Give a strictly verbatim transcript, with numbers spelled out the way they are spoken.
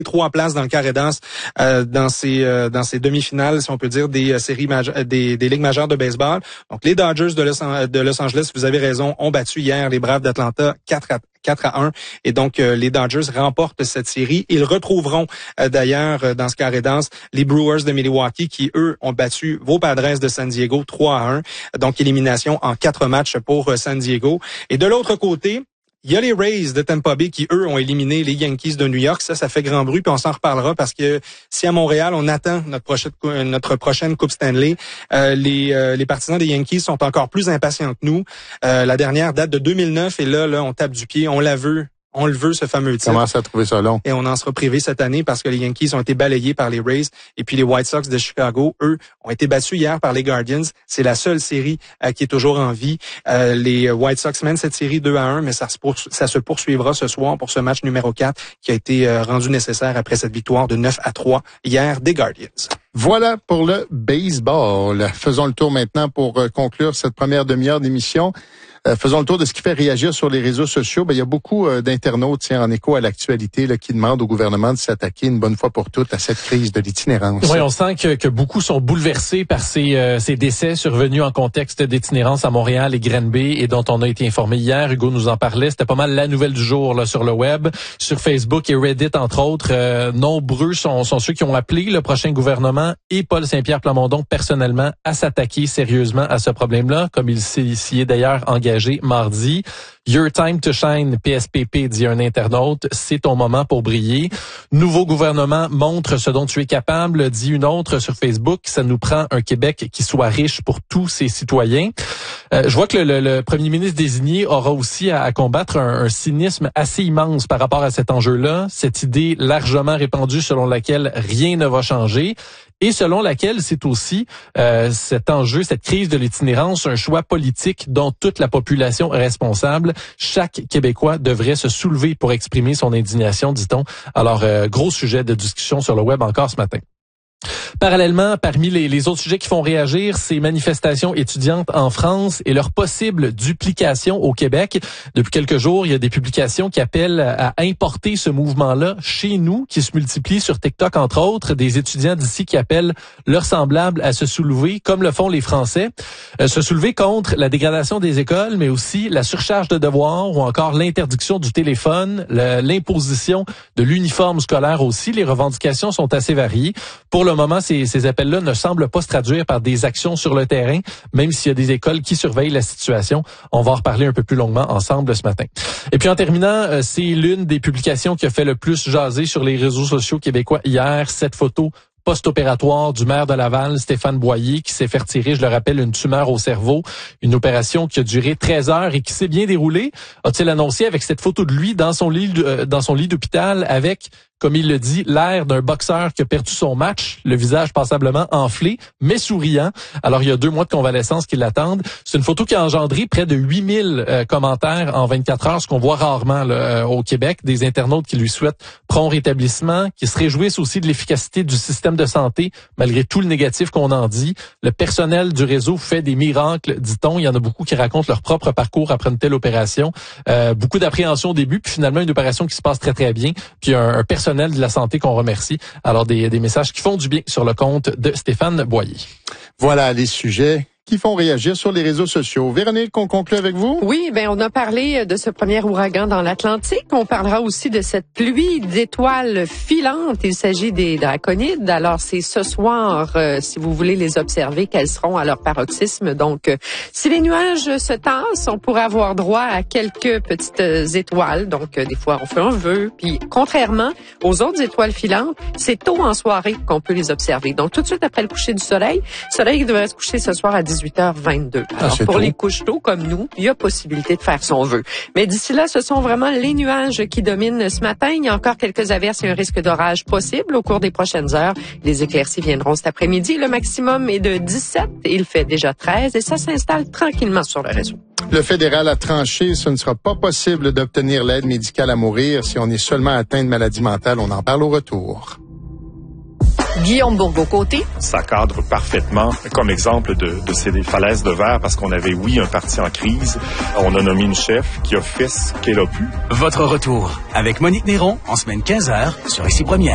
trois places dans le carré d'as euh, dans ces euh, dans ces demi-finales, si on peut dire, des euh, séries maje- des, des ligues majeures de baseball. Donc les Dodgers de Los, de Los Angeles, vous avez raison, ont battu hier les Braves d'Atlanta quatre à un. Et donc, euh, les Dodgers remportent cette série. Ils retrouveront euh, d'ailleurs euh, dans ce carré d'as les Brewers de Milwaukee qui, eux, ont battu vos Padres de San Diego trois à un. Donc, élimination en quatre matchs pour euh, San Diego. Et de l'autre côté, il y a les Rays de Tampa Bay qui, eux, ont éliminé les Yankees de New York. Ça, ça fait grand bruit, puis on s'en reparlera parce que si à Montréal, on attend notre prochaine, notre prochaine Coupe Stanley, euh, les, euh, les partisans des Yankees sont encore plus impatients que nous. Euh, la dernière date de deux mille neuf, et là, là, on tape du pied, on la veut. On le veut, ce fameux titre. Commence à trouver ça long. Et on en sera privé cette année parce que les Yankees ont été balayés par les Rays. Et puis les White Sox de Chicago, eux, ont été battus hier par les Guardians. C'est la seule série euh, qui est toujours en vie. Euh, les White Sox mènent cette série deux à un, mais ça se, poursu- ça se poursuivra ce soir pour ce match numéro quatre qui a été euh, rendu nécessaire après cette victoire de neuf à trois hier des Guardians. Voilà pour le baseball. Faisons le tour maintenant pour euh, conclure cette première demi-heure d'émission. Euh, faisons le tour de ce qui fait réagir sur les réseaux sociaux. Ben, il y a beaucoup euh, d'internautes, tiens, en écho à l'actualité, là, qui demandent au gouvernement de s'attaquer une bonne fois pour toutes à cette crise de l'itinérance. Oui, on sent que, que beaucoup sont bouleversés par ces, euh, ces décès survenus en contexte d'itinérance à Montréal et Granby et dont on a été informé hier. Hugo nous en parlait. C'était pas mal la nouvelle du jour là sur le web, sur Facebook et Reddit entre autres. Euh, nombreux sont, sont ceux qui ont appelé le prochain gouvernement et Paul Saint-Pierre Plamondon personnellement à s'attaquer sérieusement à ce problème-là, comme il s'y est d'ailleurs engagé mardi. Your time to shine, P S P P, dit un internaute, c'est ton moment pour briller. Nouveau gouvernement montre ce dont tu es capable, dit une autre sur Facebook. Ça nous prend un Québec qui soit riche pour tous ses citoyens. Euh, je vois que le, le, le premier ministre désigné aura aussi à, à combattre un, un cynisme assez immense par rapport à cet enjeu-là. Cette idée largement répandue selon laquelle rien ne va changer. Et selon laquelle c'est aussi euh, cet enjeu, cette crise de l'itinérance, un choix politique dont toute la population est responsable. Chaque Québécois devrait se soulever pour exprimer son indignation, dit-on. Alors, euh, gros sujet de discussion sur le web encore ce matin. Parallèlement, parmi les, les autres sujets qui font réagir, ces manifestations étudiantes en France et leur possible duplication au Québec. Depuis quelques jours, il y a des publications qui appellent à importer ce mouvement-là chez nous, qui se multiplient sur TikTok, entre autres, des étudiants d'ici qui appellent leurs semblables à se soulever, comme le font les Français, euh, se soulever contre la dégradation des écoles, mais aussi la surcharge de devoirs ou encore l'interdiction du téléphone, le, l'imposition de l'uniforme scolaire aussi. Les revendications sont assez variées. Pour le moment, ces, ces appels-là ne semblent pas se traduire par des actions sur le terrain, même s'il y a des écoles qui surveillent la situation. On va en reparler un peu plus longuement ensemble ce matin. Et puis en terminant, c'est l'une des publications qui a fait le plus jaser sur les réseaux sociaux québécois hier, cette photo post-opératoire du maire de Laval, Stéphane Boyer, qui s'est fait retirer, je le rappelle, une tumeur au cerveau. Une opération qui a duré treize heures et qui s'est bien déroulée. A-t-il annoncé avec cette photo de lui dans son lit, euh, dans son lit d'hôpital avec, comme il le dit, l'air d'un boxeur qui a perdu son match, le visage passablement enflé, mais souriant. Alors, il y a deux mois de convalescence qui l'attendent. C'est une photo qui a engendré près de huit mille euh, commentaires en vingt-quatre heures, ce qu'on voit rarement là, euh, au Québec. Des internautes qui lui souhaitent prompt rétablissement, qui se réjouissent aussi de l'efficacité du système de santé, malgré tout le négatif qu'on en dit. Le personnel du réseau fait des miracles, dit-on. Il y en a beaucoup qui racontent leur propre parcours après une telle opération. Euh, beaucoup d'appréhension au début, puis finalement une opération qui se passe très, très bien. Puis un, un personnel de la santé qu'on remercie. Alors, des, des messages qui font du bien sur le compte de Stéphane Boyer. Voilà les sujets qui font réagir sur les réseaux sociaux. Véronique, on conclut avec vous? Oui, ben on a parlé de ce premier ouragan dans l'Atlantique. On parlera aussi de cette pluie d'étoiles filantes. Il s'agit des draconides. Alors, c'est ce soir, euh, si vous voulez les observer, qu'elles seront à leur paroxysme. Donc, euh, si les nuages se tassent, on pourra avoir droit à quelques petites euh, étoiles. Donc, euh, des fois, on fait un vœu. Puis, contrairement aux autres étoiles filantes, c'est tôt en soirée qu'on peut les observer. Donc, tout de suite après le coucher du soleil, le soleil devrait se coucher ce soir à dix-huit heures vingt-deux. Alors, ah, pour tôt. les couches tôt comme nous, il y a possibilité de faire son vœu. Mais d'ici là, ce sont vraiment les nuages qui dominent ce matin. Il y a encore quelques averses et un risque d'orage possible au cours des prochaines heures. Les éclaircies viendront cet après-midi. Le maximum est de dix-sept. Il fait déjà treize et ça s'installe tranquillement sur le réseau. Le fédéral a tranché, ce ne sera pas possible d'obtenir l'aide médicale à mourir si on est seulement atteint de maladie mentale. On en parle au retour. Guillaume Bourgault-Côté. Ça cadre parfaitement comme exemple de, de ces falaises de verre parce qu'on avait, oui, un parti en crise. On a nommé une chef qui a fait ce qu'elle a pu. Votre retour avec Monique Néron en semaine quinze heures sur Ici Première.